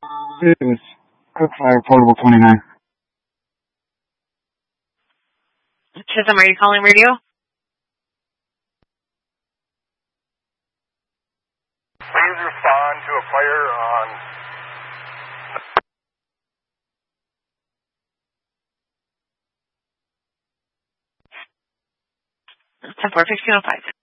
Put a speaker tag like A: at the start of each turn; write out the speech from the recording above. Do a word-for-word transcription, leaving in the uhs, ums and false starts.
A: It was Cookfire Portable twenty-nine.
B: Chisholm, are you calling radio?
C: Please respond to a fire on...
B: ten four, fifteen oh five.